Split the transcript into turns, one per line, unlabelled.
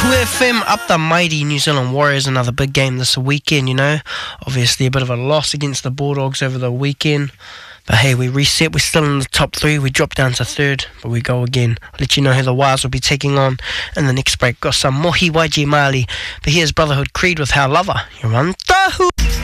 2FM up the mighty New Zealand Warriors. Another big game this weekend, you know. Obviously a bit of a loss against the Bulldogs over the weekend. But hey, we reset. We're still in the top 3. We dropped down to 3rd, but we go again. I'll let you know who the Wires will be taking on in the next break. Got some Mohi Waiji Mali. But here's Brotherhood Creed with How Lover. You're on Tahu.